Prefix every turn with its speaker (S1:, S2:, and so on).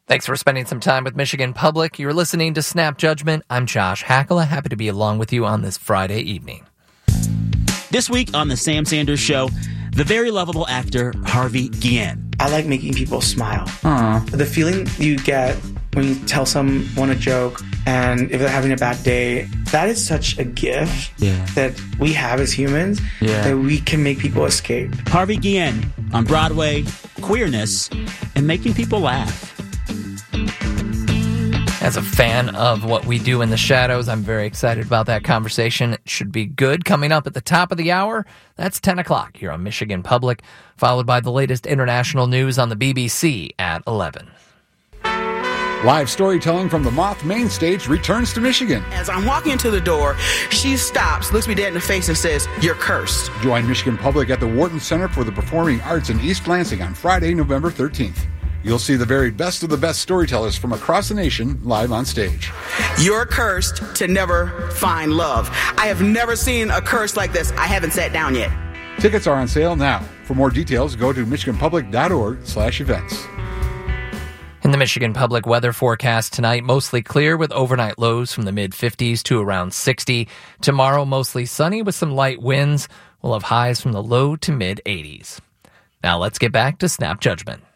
S1: Thanks for spending some time with Michigan Public. You're listening to Snap Judgment. I'm Josh Hackala. Happy to be along with you on this Friday evening.
S2: This week on The Sam Sanders Show, the very lovable actor Harvey Guillen.
S3: I like making people smile.
S4: Aww.
S3: The feeling you get when you tell someone a joke and if they're having a bad day, that is such a gift that we have as humans that we can make people escape.
S2: Harvey Guillen on Broadway, queerness, and making people laugh.
S1: As a fan of what we do in the shadows, I'm very excited about that conversation. It should be good. Coming up at the top of the hour, that's 10 o'clock here on Michigan Public, followed by the latest international news on the BBC at 11.
S4: Live storytelling from the Moth Main Stage returns to Michigan.
S5: As I'm walking into the door, she stops, looks me dead in the face, and says, "You're cursed."
S4: Join Michigan Public at the Wharton Center for the Performing Arts in East Lansing on Friday, November 13th. You'll see the very best of the best storytellers from across the nation live on stage.
S5: You're cursed to never find love. I have never seen a curse like this. I haven't sat down yet.
S4: Tickets are on sale now. For more details, go to michiganpublic.org/events.
S1: In the Michigan Public weather forecast tonight, mostly clear with overnight lows from the mid-50s to around 60. Tomorrow, mostly sunny with some light winds. We'll have highs from the low to mid-80s. Now let's get back to Snap Judgment.